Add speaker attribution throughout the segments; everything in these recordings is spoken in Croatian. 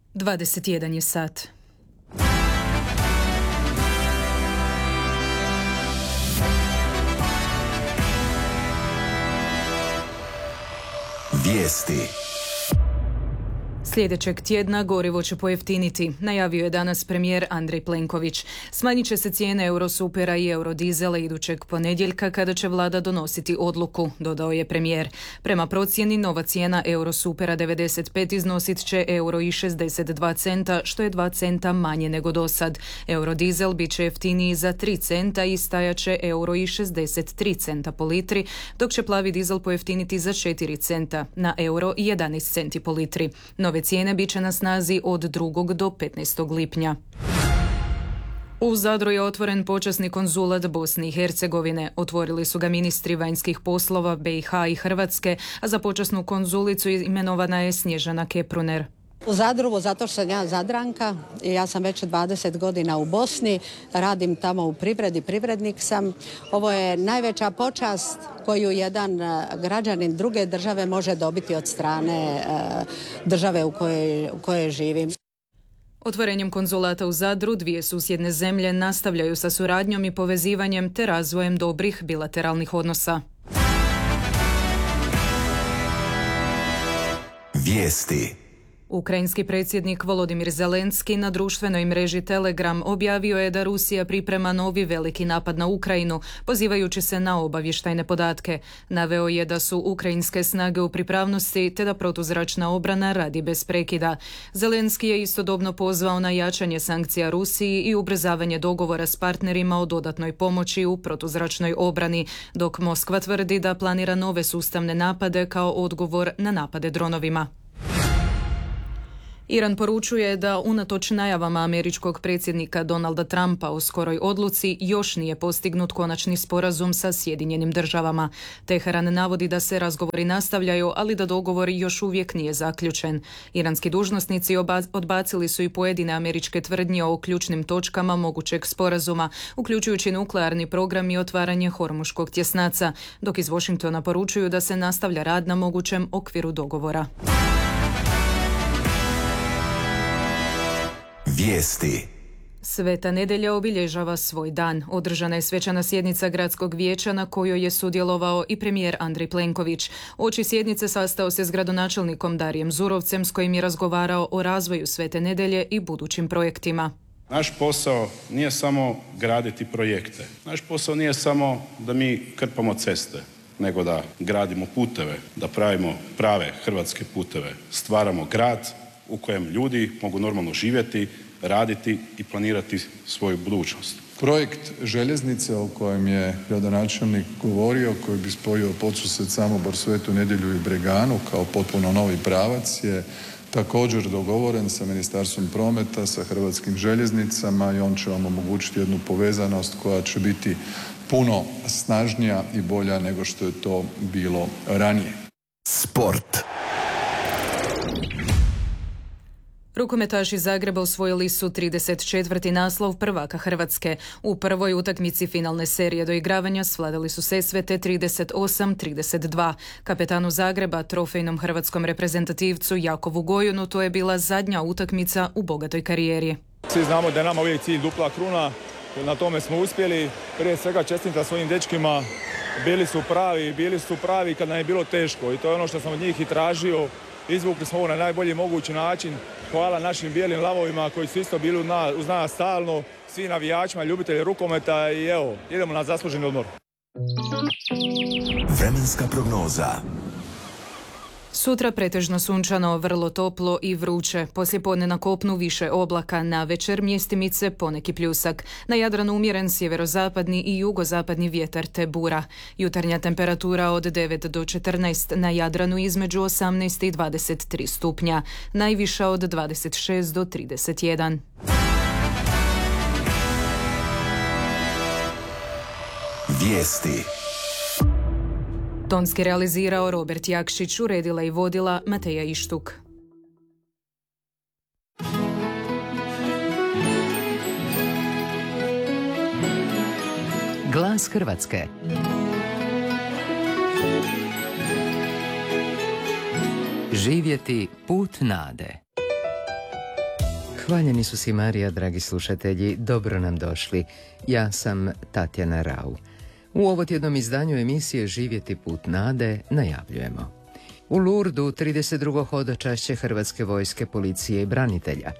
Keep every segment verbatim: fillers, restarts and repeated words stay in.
Speaker 1: dvadeset jedan je sat.
Speaker 2: Vijesti.
Speaker 1: Sljedećeg tjedna gorivo će pojeftiniti, najavio je danas premijer Andrej Plenković. Smanjit će se cijene Eurosupera i Eurodizela idućeg ponedjeljka kada će vlada donositi odluku, dodao je premijer. Prema procjeni nova cijena Eurosupera devedeset pet iznosit će euro i šezdeset dva centa, što je dva centa manje nego dosad. Eurodizel bit će jeftiniji za tri centa i stajat će euro i šezdeset tri centa po litri, dok će plavi dizel pojeftiniti za četiri centa, na euro i jedanaest centi po litri. Nove cijene bit će na snazi od drugog do petnaestog lipnja. U Zadru je otvoren počasni konzulat Bosne i Hercegovine. Otvorili su ga ministri vanjskih poslova B i H i Hrvatske, a za počasnu konzulicu imenovana je Snježana Kepruner.
Speaker 3: U Zadru, zato što sam ja Zadranka i ja sam već dvadeset godina u Bosni, radim tamo u privredi, privrednik sam. Ovo je najveća počast koju jedan građanin druge države može dobiti od strane države u kojoj, u kojoj živim.
Speaker 1: Otvorenjem konzulata u Zadru dvije susjedne zemlje nastavljaju sa suradnjom i povezivanjem te razvojem dobrih bilateralnih odnosa.
Speaker 2: Vijesti.
Speaker 1: Ukrajinski predsjednik Volodimir Zelenski na društvenoj mreži Telegram objavio je da Rusija priprema novi veliki napad na Ukrajinu, pozivajući se na obavještajne podatke. Naveo je da su ukrajinske snage u pripravnosti te da protuzračna obrana radi bez prekida. Zelenski je istodobno pozvao na jačanje sankcija Rusiji i ubrzavanje dogovora s partnerima o dodatnoj pomoći u protuzračnoj obrani, dok Moskva tvrdi da planira nove sustavne napade kao odgovor na napade dronovima. Iran poručuje da unatoč najavama američkog predsjednika Donalda Trumpa o skoroj odluci još nije postignut konačni sporazum sa Sjedinjenim državama. Teheran navodi da se razgovori nastavljaju, ali da dogovor još uvijek nije zaključen. Iranski dužnosnici odbacili su i pojedine američke tvrdnje o ključnim točkama mogućeg sporazuma, uključujući nuklearni program i otvaranje Hormuškog tjesnaca, dok iz Washingtona poručuju da se nastavlja rad na mogućem okviru dogovora.
Speaker 2: Vijesti.
Speaker 1: Sveta nedjelja obilježava svoj dan. Održana je svečana sjednica gradskog vijeća na kojoj je sudjelovao i premijer Andrej Plenković. Oči sjednice sastao se s gradonačelnikom Darijem Zurovcem s kojim je razgovarao o razvoju Svete nedjelje i budućim projektima.
Speaker 4: Naš posao nije samo graditi projekte. Naš posao nije samo da mi krpamo ceste, nego da gradimo puteve, da pravimo prave hrvatske puteve. Stvaramo grad u kojem ljudi mogu normalno živjeti, raditi i planirati svoju budućnost.
Speaker 5: Projekt željeznice o kojem je gradonačelnik govorio, koji bi spojio Podsused, Samobor, Svetu Nedjelju i Breganu kao potpuno novi pravac, je također dogovoren sa Ministarstvom prometa, sa Hrvatskim željeznicama i on će vam omogućiti jednu povezanost koja će biti puno snažnija i bolja nego što je to bilo ranije.
Speaker 2: Sport.
Speaker 1: Rukometaši Zagreba osvojili su trideset četvrti naslov prvaka Hrvatske. U prvoj utakmici finalne serije doigravanja svladali su Sesvete trideset osam trideset dva. Kapetanu Zagreba, trofejnom hrvatskom reprezentativcu Jakovu Gojunu, to je bila zadnja utakmica u bogatoj karijeri.
Speaker 6: Svi znamo da je nama uvijek cilj dupla kruna, na tome smo uspjeli. Prije svega čestitam svojim dečkima, bili su pravi, bili su pravi kad nam je bilo teško i to je ono što sam od njih i tražio. Izvukli smo ovo na najbolji mogući način. Hvala našim bijelim lavovima koji su isto bili uz nas stalno, svi navijačima, ljubitelji rukometa i evo, idemo na zasluženi odmor.
Speaker 2: Vremenska prognoza.
Speaker 1: Sutra pretežno sunčano, vrlo toplo i vruće. Poslijepodne na kopnu više oblaka, na večer mjestimice poneki pljusak. Na Jadranu umjeren sjeverozapadni i jugozapadni vjetar te bura. Jutarnja temperatura od devet do četrnaest, na Jadranu između osamnaest i dvadeset tri stupnja. Najviša od dvadeset šest do trideset jedan.
Speaker 2: Vijesti.
Speaker 1: Tonski realizirao Robert Jakšić, uredila i vodila Mateja Ištuk.
Speaker 7: Glas Hrvatske. Živjeti put nade. Hvaljeni su si Marija, dragi slušatelji, dobro nam došli. Ja sam Tatjana Rau. U ovotjednom izdanju emisije Živjeti put nade najavljujemo. U Lurdu trideset drugo hodočašće Hrvatske vojske, policije i branitelja.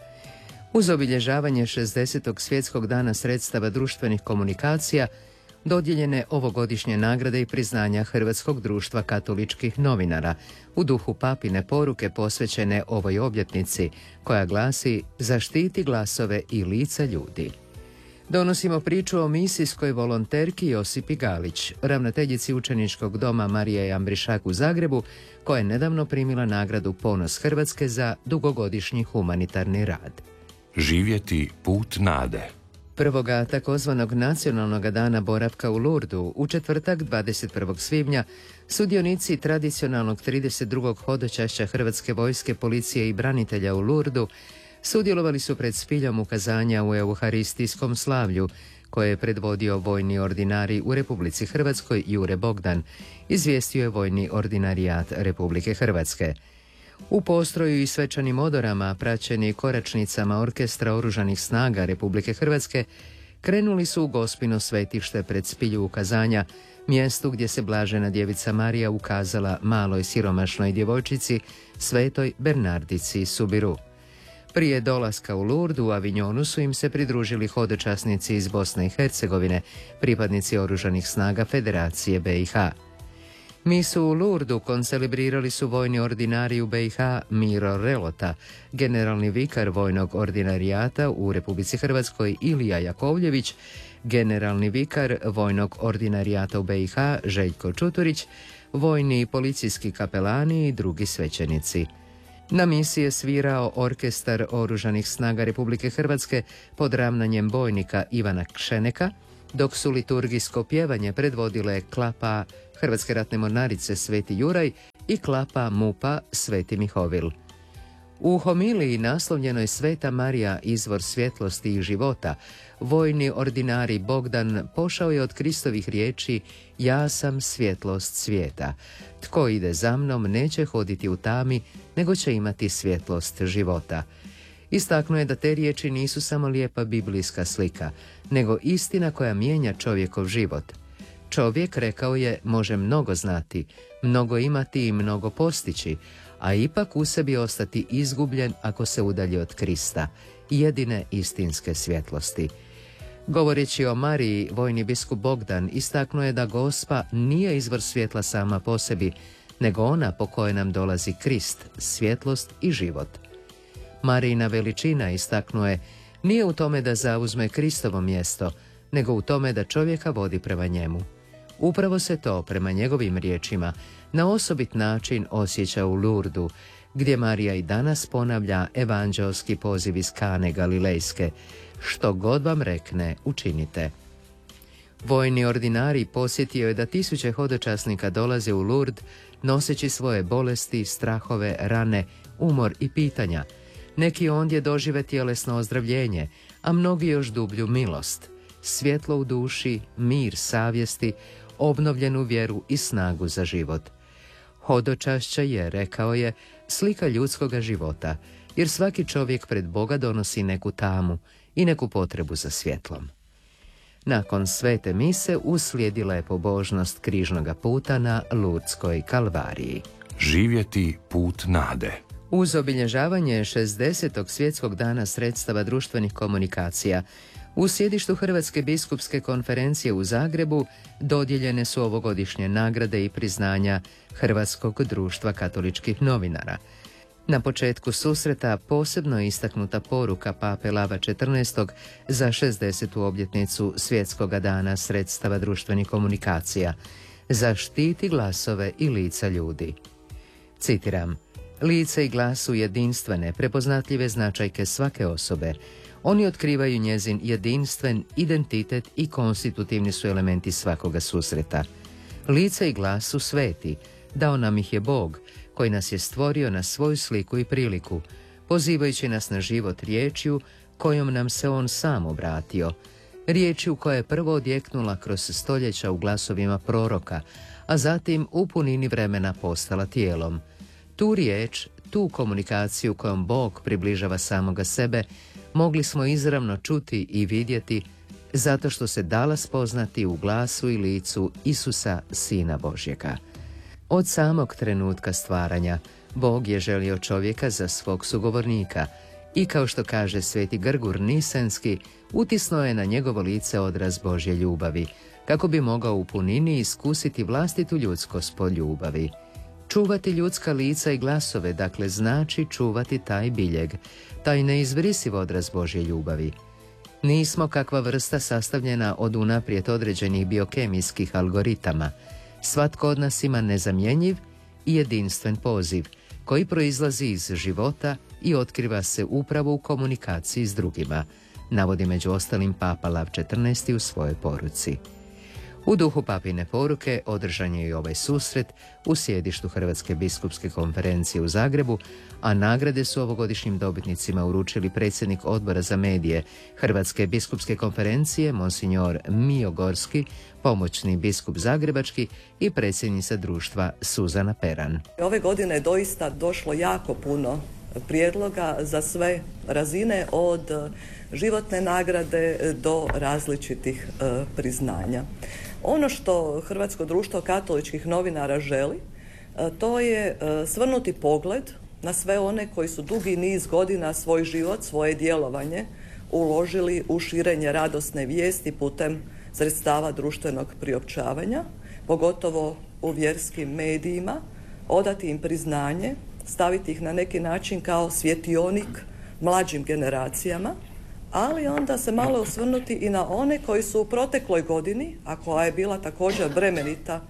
Speaker 7: Uz obilježavanje šezdesetog svjetskog dana sredstava društvenih komunikacija dodijeljene ovogodišnje nagrade i priznanja Hrvatskog društva katoličkih novinara u duhu papine poruke posvećene ovoj obljetnici koja glasi Zaštiti glasove i lica ljudi. Donosimo priču o misijskoj volonterki Josipi Galić, ravnateljici učeničkog doma Marije Ambrišak u Zagrebu, koja je nedavno primila nagradu Ponos Hrvatske za dugogodišnji humanitarni rad.
Speaker 2: Živjeti put nade.
Speaker 7: Prvoga takozvanog nacionalnog dana boravka u Lurdu u četvrtak dvadeset prvog svibnja sudionici tradicionalnog trideset drugog hodočašća Hrvatske vojske, policije i branitelja u Lurdu sudjelovali su pred spiljom ukazanja u euharistijskom slavlju koje je predvodio vojni ordinarij u Republici Hrvatskoj Jure Bogdan, izvijestio je vojni ordinarijat Republike Hrvatske. U postroju i svečanim odorama, praćeni koračnicama Orkestra Oružanih snaga Republike Hrvatske, krenuli su u Gospino svetište pred spilju ukazanja, mjestu gdje se blažena djevica Marija ukazala maloj siromašnoj djevojčici, svetoj Bernardici Subiru. Prije dolaska u Lurdu u Avignonu su im se pridružili hodočasnici iz Bosne i Hercegovine, pripadnici Oružanih snaga Federacije B i H. Misu u Lurdu koncelebrirali su vojni ordinarij u B i H Miro Relota, generalni vikar vojnog ordinarijata u Republici Hrvatskoj Ilija Jakovljević, generalni vikar vojnog ordinarijata u B i H Željko Čuturić, vojni i policijski kapelani i drugi svećenici. Na misi je svirao Orkestar Oružanih snaga Republike Hrvatske pod ravnanjem bojnika Ivana Kšeneka, dok su liturgijsko pjevanje predvodile klapa Hrvatske ratne mornarice Sveti Juraj i klapa MUP-a Sveti Mihovil. U homiliji naslovljenoj Sveta Marija, izvor svjetlosti i života, vojni ordinarij Bogdan pošao je od Kristovih riječi Ja sam svjetlost svijeta. Tko ide za mnom neće hoditi u tami, nego će imati svjetlost života. Istaknuo je da te riječi nisu samo lijepa biblijska slika, nego istina koja mijenja čovjekov život. Čovjek, rekao je, može mnogo znati, mnogo imati i mnogo postići, a ipak u sebi ostati izgubljen ako se udalji od Krista, jedine istinske svjetlosti. Govoreći o Mariji, vojni biskup Bogdan istaknuo je da Gospa nije izvor svjetla sama po sebi, nego ona po kojoj nam dolazi Krist, svjetlost i život. Marijina veličina, istaknuo je, nije u tome da zauzme Kristovo mjesto, nego u tome da čovjeka vodi prema njemu. Upravo se to, prema njegovim riječima, na osobit način osjeća u Lurdu, gdje Marija i danas ponavlja evanđelski poziv iz Kane Galilejske, što god vam rekne, učinite. Vojni ordinarij posjetio je da tisuće hodočasnika dolaze u Lurd noseći svoje bolesti, strahove, rane, umor i pitanja. Neki ondje dožive tjelesno ozdravljenje, a mnogi još dublju milost, svjetlo u duši, mir savjesti, obnovljenu vjeru i snagu za život. Hodočašće je, rekao je, slika ljudskoga života, jer svaki čovjek pred Boga donosi neku tamu i neku potrebu za svjetlom. Nakon svete mise uslijedila je pobožnost križnoga puta na Lurdskoj kalvariji.
Speaker 2: Živjeti put nade.
Speaker 7: Uz obilježavanje šezdesetog svjetskog dana sredstava društvenih komunikacija, u sjedištu Hrvatske biskupske konferencije u Zagrebu dodijeljene su ovogodišnje nagrade i priznanja Hrvatskog društva katoličkih novinara. Na početku susreta posebno je istaknuta poruka pape Lava četrnaestog za šezdesetu obljetnicu Svjetskog dana sredstava društvenih komunikacija. Zaštiti glasove i lica ljudi. Citiram: Lice i glas su jedinstvene, prepoznatljive značajke svake osobe. Oni otkrivaju njezin jedinstven identitet i konstitutivni su elementi svakoga susreta. Lice i glas su sveti, dao nam ih je Bog, koji nas je stvorio na svoju sliku i priliku, pozivajući nas na život riječju kojom nam se on sam obratio. Riječju koja je prvo odjeknula kroz stoljeća u glasovima proroka, a zatim u punini vremena postala tijelom. Tu riječ, tu komunikaciju kojom Bog približava samoga sebe, mogli smo izravno čuti i vidjeti zato što se dala spoznati u glasu i licu Isusa, Sina Božjega. Od samog trenutka stvaranja Bog je želio čovjeka za svog sugovornika i, kao što kaže sveti Grgur Nisenski, utisnuo je na njegovo lice odraz Božje ljubavi, kako bi mogao u punini iskusiti vlastitu ljudskost po ljubavi. Čuvati ljudska lica i glasove, dakle, znači čuvati taj biljeg, taj neizbrisiv odraz Božje ljubavi. Nismo kakva vrsta sastavljena od unaprijed određenih biokemijskih algoritama. Svatko od nas ima nezamjenjiv i jedinstven poziv, koji proizlazi iz života i otkriva se upravo u komunikaciji s drugima, navodi među ostalim Papa Lav četrnaesti u svojoj poruci. U duhu papine poruke održan je i ovaj susret u sjedištu Hrvatske biskupske konferencije u Zagrebu, a nagrade su ovogodišnjim dobitnicima uručili predsjednik Odbora za medije Hrvatske biskupske konferencije, monsignor Mijo Gorski, pomoćni biskup Zagrebački i predsjednica društva Suzana Peran.
Speaker 8: Ove godine je doista došlo jako puno prijedloga za sve razine, od životne nagrade do različitih e, priznanja. Ono što Hrvatsko društvo katoličkih novinara želi, e, to je e, svrnuti pogled na sve one koji su dugi niz godina svoj život, svoje djelovanje uložili u širenje radosne vijesti putem sredstava društvenog priopćavanja, pogotovo u vjerskim medijima, odati im priznanje, staviti ih na neki način kao svjetionik mlađim generacijama, ali onda se malo osvrnuti i na one koji su u protekloj godini, a koja je bila također bremenita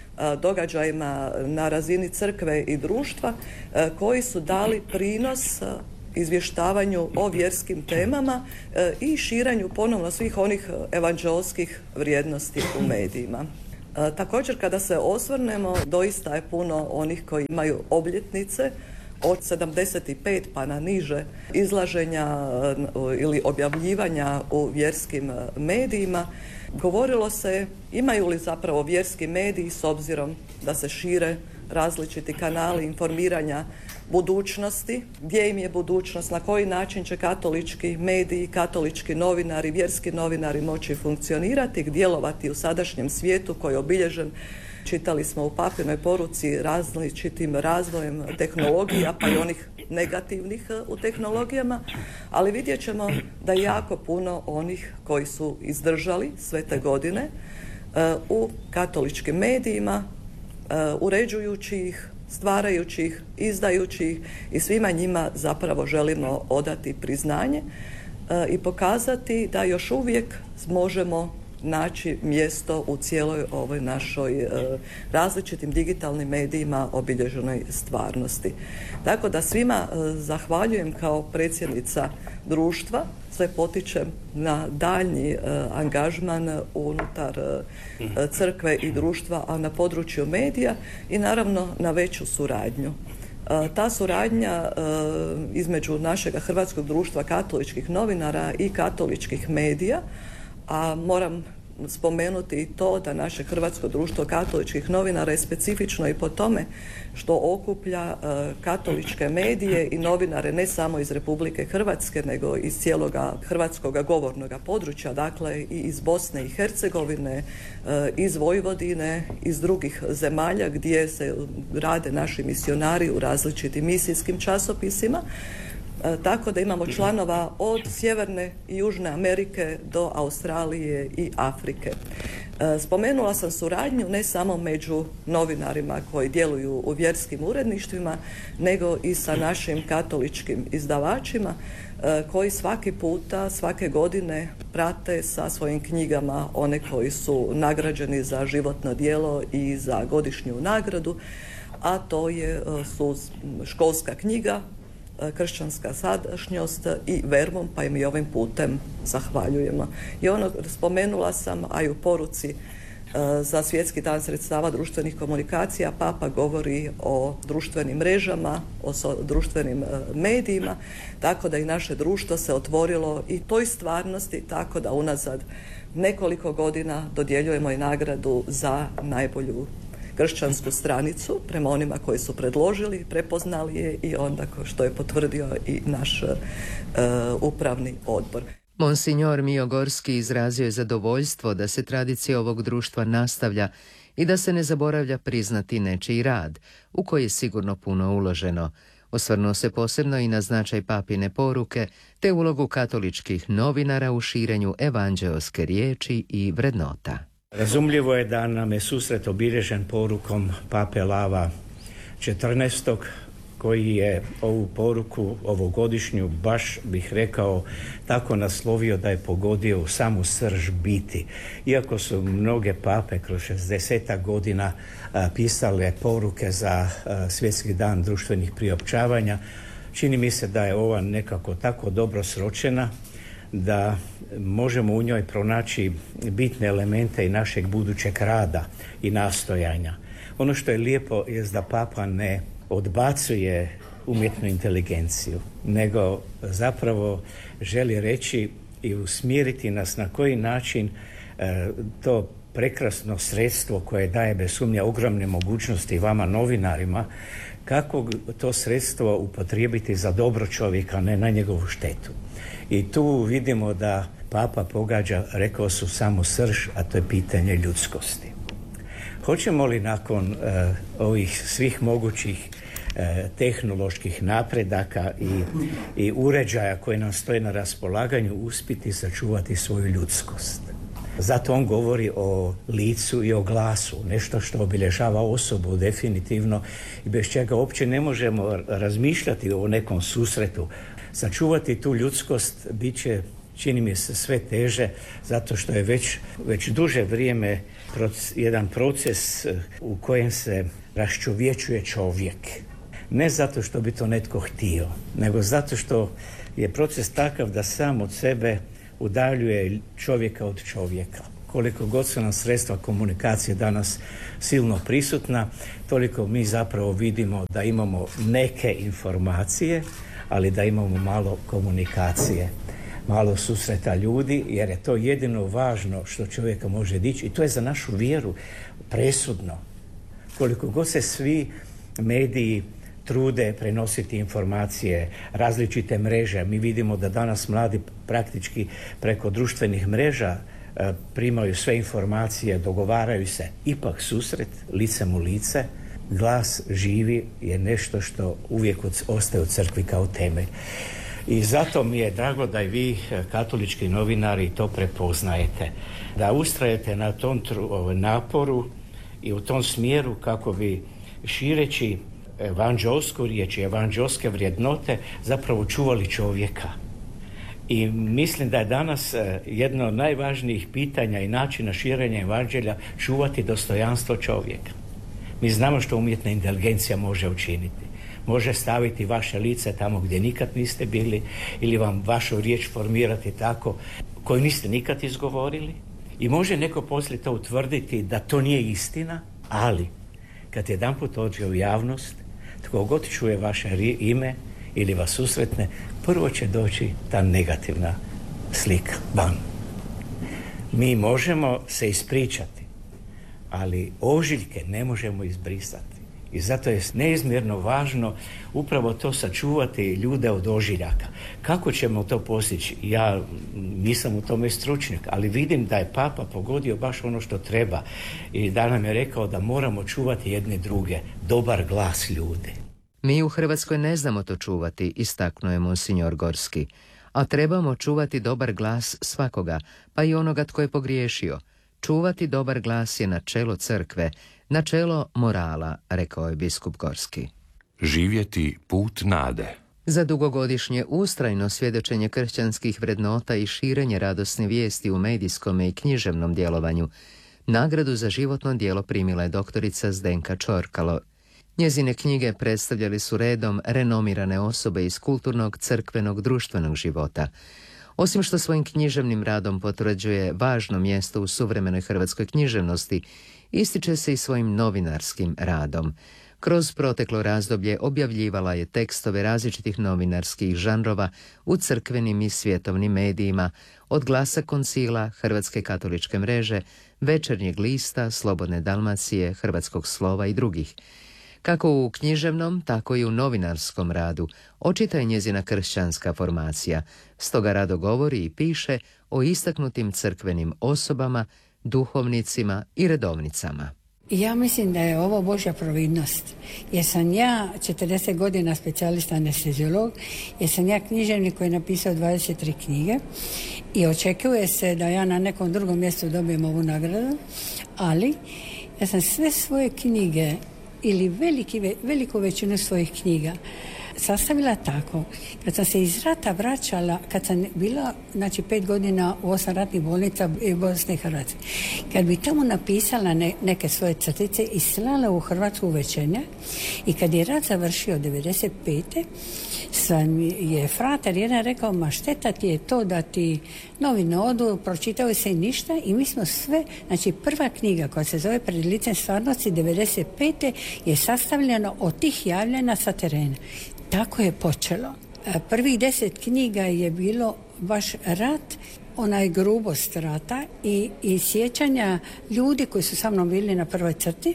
Speaker 8: događajima na razini crkve i društva, koji su dali prinos izvještavanju o vjerskim temama i širenju ponovno svih onih evanđeoskih vrijednosti u medijima. Također, kada se osvrnemo, doista je puno onih koji imaju obljetnice od sedamdeset pet pa na niže izlaženja ili objavljivanja u vjerskim medijima. Govorilo se imaju li zapravo vjerski mediji, s obzirom da se šire različiti kanali informiranja budućnosti, gdje im je budućnost, na koji način će katolički mediji, katolički novinari, vjerski novinari moći funkcionirati, djelovati u sadašnjem svijetu koji je obilježen, čitali smo u papinoj poruci, različitim razvojem tehnologija, pa i onih negativnih u tehnologijama, ali vidjet ćemo da je jako puno onih koji su izdržali sve te godine u katoličkim medijima, uređujući ih, stvarajući ih, izdajući ih, i svima njima zapravo želimo odati priznanje e, i pokazati da još uvijek možemo naći mjesto u cijeloj ovoj našoj e, različitim digitalnim medijima obilježenoj stvarnosti. Tako da svima e, zahvaljujem kao predsjednica društva, sve potičem na daljnji e, angažman unutar e, crkve i društva, a na području medija, i naravno na veću suradnju. E, ta suradnja e, između našeg Hrvatskog društva katoličkih novinara i katoličkih medija, a moram spomenuti i to da naše Hrvatsko društvo katoličkih novinara je specifično i po tome što okuplja e, katoličke medije i novinare ne samo iz Republike Hrvatske, nego iz cijeloga hrvatskoga govornog područja, dakle i iz Bosne i Hercegovine, e, iz Vojvodine, iz drugih zemalja gdje se rade naši misionari u različitim misijskim časopisima. E, tako da imamo članova od Sjeverne i Južne Amerike do Australije i Afrike. E, spomenula sam suradnju ne samo među novinarima koji djeluju u vjerskim uredništvima, nego i sa našim katoličkim izdavačima e, koji svaki puta, svake godine prate sa svojim knjigama one koji su nagrađeni za životno djelo i za godišnju nagradu, a to je, su školska knjiga, Kršćanska sadašnjost i Vermom, pa im i ovim putem zahvaljujemo. I ono, spomenula sam, a i u poruci za Svjetski dan sredstava društvenih komunikacija Papa govori o društvenim mrežama, o društvenim medijima, tako da i naše društvo se otvorilo i toj stvarnosti, tako da unazad nekoliko godina dodjeljujemo i nagradu za najbolju kršćansku stranicu prema onima koji su predložili, prepoznali je i onda što je potvrdio i naš uh, upravni odbor.
Speaker 7: Monsignor Mio Gorski izrazio je zadovoljstvo da se tradicija ovog društva nastavlja i da se ne zaboravlja priznati nečiji rad, u koji je sigurno puno uloženo. Osvrnuo se posebno i na značaj papine poruke, te ulogu katoličkih novinara u širenju evanđeoske riječi i vrednota.
Speaker 9: Razumljivo je da nam je susret obilježen porukom pape Lava četrnaestog koji je ovu poruku ovogodišnju, baš bih rekao, tako naslovio da je pogodio u samu srž biti. Iako su mnoge pape kroz šezdesetak godina a, pisale poruke za a, svjetski dan društvenih priopćavanja, čini mi se da je ova nekako tako dobro sročena da možemo u njoj pronaći bitne elemente i našeg budućeg rada i nastojanja. Ono što je lijepo je da papa ne odbacuje umjetnu inteligenciju, nego zapravo želi reći i usmjeriti nas na koji način e, to prekrasno sredstvo koje daje bez sumnja ogromne mogućnosti vama novinarima, kako to sredstvo upotrijebiti za dobro čovjeka, ne na njegovu štetu. I tu vidimo da papa pogađa, rekao su, samo srž, a to je pitanje ljudskosti. Hoćemo li nakon uh, ovih svih mogućih uh, tehnoloških napredaka i, i uređaja koji nam stoje na raspolaganju uspjeti sačuvati svoju ljudskost? Zato on govori o licu i o glasu, nešto što obilježava osobu definitivno i bez čega uopće ne možemo razmišljati o nekom susretu. Sačuvati tu ljudskost bit će, čini mi se, sve teže, zato što je već, već duže vrijeme jedan proces u kojem se raščovječuje čovjek. Ne zato što bi to netko htio, nego zato što je proces takav da sam od sebe udaljuje čovjeka od čovjeka. Koliko god su nam sredstva komunikacije danas silno prisutna, toliko mi zapravo vidimo da imamo neke informacije, ali da imamo malo komunikacije, malo susreta ljudi, jer je to jedino važno što čovjeka može dići i to je za našu vjeru presudno. Koliko god se svi mediji trude prenositi informacije, različite mreže, mi vidimo da danas mladi praktički preko društvenih mreža e, primaju sve informacije, dogovaraju se, ipak susret licem u lice, glas živi je nešto što uvijek ostaje u crkvi kao temelj. I zato mi je drago da i vi, katolički novinari, to prepoznajete. Da ustrajete na tom naporu i u tom smjeru kako bi šireći evanđeosku riječ i evanđeoske vrijednote zapravo čuvali čovjeka. I mislim da je danas jedno od najvažnijih pitanja i načina širenja evanđelja čuvati dostojanstvo čovjeka. Mi znamo što umjetna inteligencija može učiniti. Može staviti vaše lice tamo gdje nikad niste bili ili vam vašu riječ formirati tako koju niste nikad izgovorili i može neko poslije to utvrditi da to nije istina, ali kad jedanput dođe u javnost, tko god čuje vaše ime ili vas susretne, prvo će doći ta negativna slika van. Mi možemo se ispričati, ali ožiljke ne možemo izbrisati. I zato je neizmjerno važno upravo to sačuvati ljude od ožiljaka. Kako ćemo to postići? Ja nisam u tome stručnjak, ali vidim da je papa pogodio baš ono što treba i da nam je rekao da moramo čuvati jedne druge, dobar glas ljudi.
Speaker 7: Mi u Hrvatskoj ne znamo to čuvati, istaknuo je monsignor Gorski, a trebamo čuvati dobar glas svakoga, pa i onoga tko je pogriješio. Čuvati dobar glas je načelo crkve, načelo morala, rekao je biskup Gorski.
Speaker 2: Živjeti put nade.
Speaker 7: Za dugogodišnje ustrajno svjedočenje kršćanskih vrednota i širenje radosne vijesti u medijskom i književnom djelovanju, nagradu za životno djelo primila je doktorica Zdenka Čorkalo. Njezine knjige predstavljali su redom renomirane osobe iz kulturnog, crkvenog, društvenog života. Osim što svojim književnim radom potvrđuje važno mjesto u suvremenoj hrvatskoj književnosti, ističe se i svojim novinarskim radom. Kroz proteklo razdoblje objavljivala je tekstove različitih novinarskih žanrova u crkvenim i svjetovnim medijima, od Glasa koncila, Hrvatske katoličke mreže, Večernjeg lista, Slobodne Dalmacije, Hrvatskog slova i drugih. Kako u književnom, tako i u novinarskom radu očita je njezina kršćanska formacija, stoga rado govori i piše o istaknutim crkvenim osobama, duhovnicima i redovnicama.
Speaker 10: Ja mislim da je ovo Božja providnost, jer sam ja četrdeset godina specijalista anesteziolog, jer sam ja književnik koji je napisao dvadeset tri knjige i očekuje se da ja na nekom drugom mjestu dobijem ovu nagradu, ali ja sam sve svoje knjige ili veliki, veliku većinu svojih knjiga sastavila tako. Kad sam se iz rata vraćala, kad sam bila, znači, pet godina u osam ratnih bolnica u Bosni i Hrvatskoj, kad bi tamo napisala ne, neke svoje crtice i slala u Hrvatsku Večernjak, i kad je rat završio devedeset pete sam je frater jedan rekao, ma šteta ti je to da ti novine odu, pročitaju se i ništa, i mi smo sve, znači prva knjiga koja se zove Pred licem stvarnosti devedeset pete je sastavljena od tih javljena sa terena. Tako je počelo. Prvih deset knjiga je bilo baš rat, onaj grubost rata i, i sjećanja ljudi koji su sa mnom bili na prvoj crti,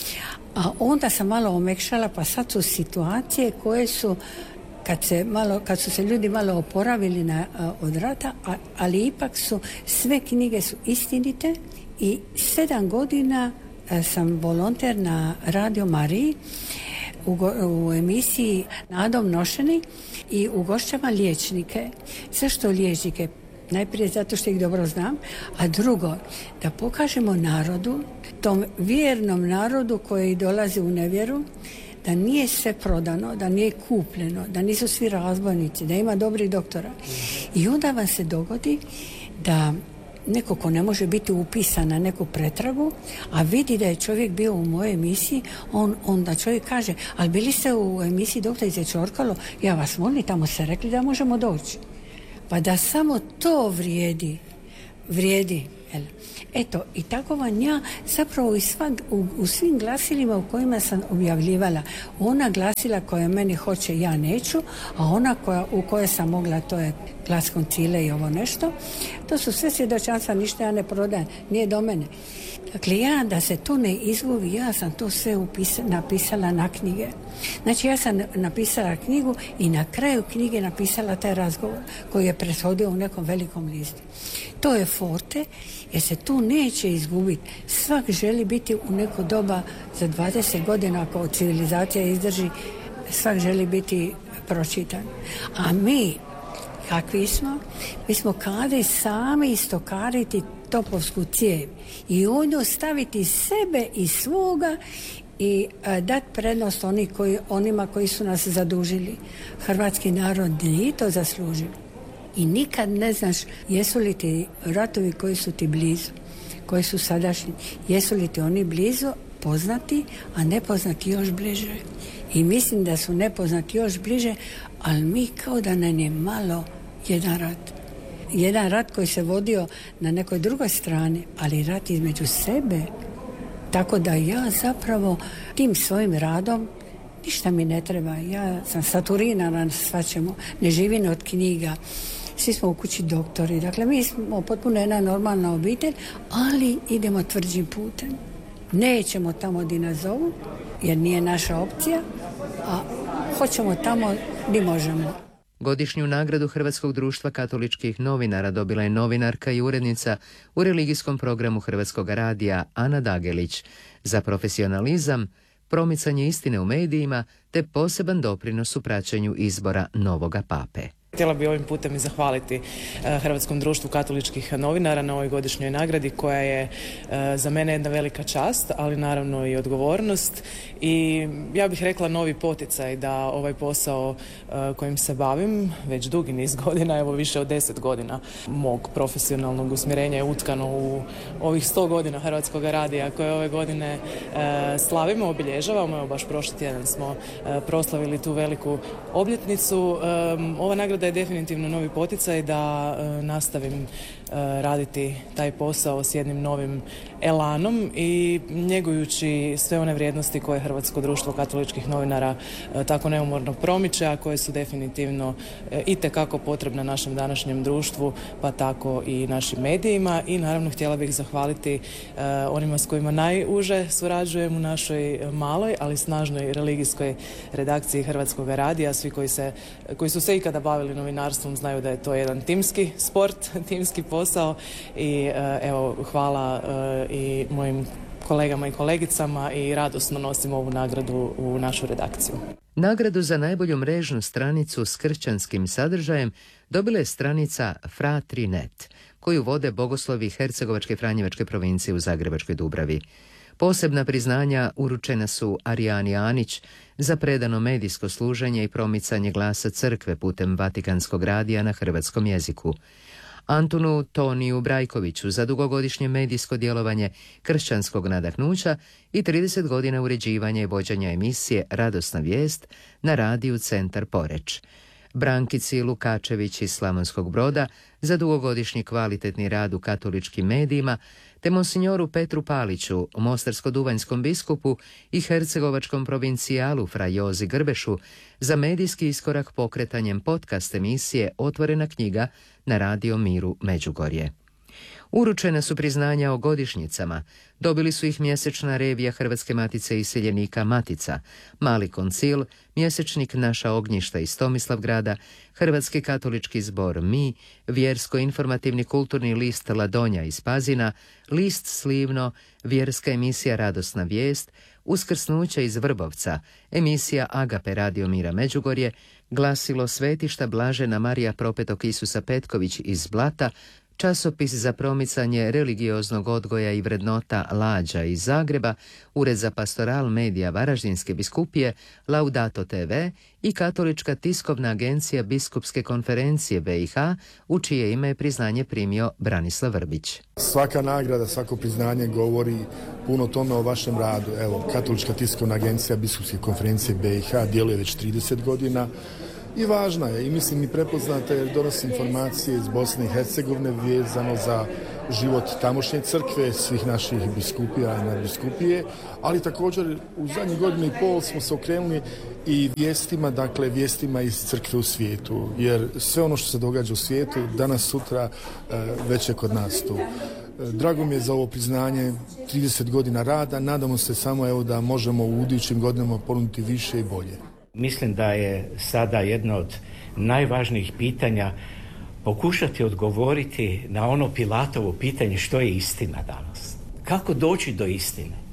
Speaker 10: a onda sam malo omekšala, pa sad su situacije koje su, kad, se malo, kad su se ljudi malo oporavili na, od rata, a, ali ipak su, sve knjige su istinite, i sedam godina sam volonter na Radio Mariji, U, u emisiji Nadom nošeni, i ugošćavam liječnike. Zašto liječnike? Najprije zato što ih dobro znam, a drugo, da pokažemo narodu, tom vjernom narodu koji dolazi u nevjeru, da nije sve prodano, da nije kupljeno, da nisu svi razbojnici, da ima dobrih doktora. I onda vam se dogodi da neko ko ne može biti upisan na neku pretragu, a vidi da je čovjek bio u mojoj emisiji, on, onda čovjek kaže, ali bili ste u emisiji Doktorice Čorkalo, ja vas molim, tamo ste rekli da možemo doći. Pa da samo to vrijedi, vrijedi. Eto, i tako vam ja zapravo i svak, u, u svim glasilima u kojima sam objavljivala, ona glasila koja meni hoće, ja neću, a ona koja, u koje sam mogla, to je Glas koncile i ovo nešto, to su sve svjedočanstva, ništa ja ne prodajem, nije do mene. Dakle, ja, da se to ne izgubi, ja sam to sve upisa, napisala na knjige. Znači, ja sam napisala knjigu i na kraju knjige napisala taj razgovor koji je prethodio u nekom velikom listu. To je forte, jer se tu neće izgubiti. Svak želi biti u neko doba za dvadeset godina, ako civilizacija izdrži, svak želi biti pročitan. A mi, kakvi smo? Mi smo kadri sami istokariti topovsku cijev i u nju staviti sebe i svoga i a, dati prednost oni koji, onima koji su nas zadužili. Hrvatski narod nije to zaslužio. I nikad ne znaš jesu li ti ratovi koji su ti blizu, koji su sadašnji, jesu li ti oni blizu, poznati, a nepoznati još bliže. I mislim da su nepoznati još bliže, ali mi kao da nam je malo jedan rat. Jedan rat koji se vodio na nekoj drugoj strani, ali rat između sebe. Tako da ja zapravo tim svojim radom, ništa mi ne treba. Ja sam saturirana na svačemu, ne živim od knjiga. Svi smo u kući doktori. Dakle, mi smo potpuno jedna normalna obitelj, ali idemo tvrđim putem. Nećemo tamo di nas zovu, jer nije naša opcija, a hoćemo tamo gdje možemo.
Speaker 7: Godišnju nagradu Hrvatskog društva katoličkih novinara dobila je novinarka i urednica u religijskom programu Hrvatskog radija Ana Dagelić za profesionalizam, promicanje istine u medijima te poseban doprinos u praćenju izbora novoga pape.
Speaker 11: Htjela bih ovim putem i zahvaliti Hrvatskom društvu katoličkih novinara na ovoj godišnjoj nagradi koja je za mene jedna velika čast, ali naravno i odgovornost i ja bih rekla novi poticaj da ovaj posao kojim se bavim već dugi niz godina, evo više od deset godina mog profesionalnog usmjerenja je utkano u ovih sto godina Hrvatskog radija koje ove godine slavimo, obilježavamo. Evo baš prošli tjedan smo proslavili tu veliku obljetnicu. Ova nagrada je definitivno novi poticaj da e, nastavim e, raditi taj posao s jednim novim elanom i njegujući sve one vrijednosti koje Hrvatsko društvo katoličkih novinara e, tako neumorno promiče, a koje su definitivno e, itekako potrebne našem današnjem društvu, pa tako i našim medijima. I naravno htjela bih zahvaliti e, onima s kojima najuže surađujem u našoj maloj, ali snažnoj religijskoj redakciji Hrvatskog radija. Svi koji, se, koji su se ikada bavili novinarstvom znaju da je to jedan timski sport, timski posao i evo hvala i mojim kolegama i kolegicama i radosno nosim ovu nagradu u našu redakciju.
Speaker 7: Nagradu za najbolju mrežnu stranicu s kršćanskim sadržajem dobila je stranica Fratri punto net, koju vode bogoslovi Hercegovačke Franjevačke provincije u Zagrebačkoj Dubravi. Posebna priznanja uručena su Arijani Anić za predano medijsko služenje i promicanje glasa crkve putem Vatikanskog radija na hrvatskom jeziku, Antunu Toniju Brajkoviću za dugogodišnje medijsko djelovanje kršćanskog nadahnuća i trideset godina uređivanja i vođenja emisije Radosna vijest na radiju Centar Poreč, Brankici Lukačević iz Slavonskog Broda za dugogodišnji kvalitetni rad u katoličkim medijima, te monsignoru Petru Paliću, mostarsko-duvanjskom biskupu i hercegovačkom provincijalu fra Jozi Grbešu za medijski iskorak pokretanjem podcast emisije Otvorena knjiga na Radio Miru Međugorje. Uručena su priznanja o godišnjicama, dobili su ih mjesečna revija Hrvatske matice iseljenika Matica, Mali koncil, mjesečnik Naša ognjišta iz Tomislavgrada, Hrvatski katolički zbor Mi, vjersko-informativni kulturni list Ladonja iz Pazina, list Slivno, vjerska emisija Radosna vijest, Uskrsnuće iz Vrbovca, emisija Agape Radio Mira Međugorje, glasilo Svetišta Blažena Marija Propetog Isusa Petković iz Blata, časopis za promicanje religioznog odgoja i vrednota Lađa iz Zagreba, Ured za pastoral medija Varaždinske biskupije, Laudato te ve i Katolička tiskovna agencija Biskupske konferencije be i ha, u čije ime je priznanje primio Branislav Vrbić.
Speaker 12: Svaka nagrada, svako priznanje govori puno tome o vašem radu. Evo, Katolička tiskovna agencija Biskupske konferencije be i ha djeluje već trideset godina. I važna je, i mislim i prepoznata jer donosi informacije iz Bosne i Hercegovine vezano za život tamošnje crkve, svih naših biskupija i nadbiskupije, ali također u zadnjih godinu i pol smo se okrenuli i vijestima, dakle vijestima iz crkve u svijetu, jer sve ono što se događa u svijetu danas, sutra već je kod nas tu. Drago mi je za ovo priznanje, trideset godina rada, nadamo se samo evo da možemo u idućim godinama ponuditi više i bolje.
Speaker 9: Mislim da je sada jedno od najvažnijih pitanja pokušati odgovoriti na ono Pilatovo pitanje što je istina danas. Kako doći do istine?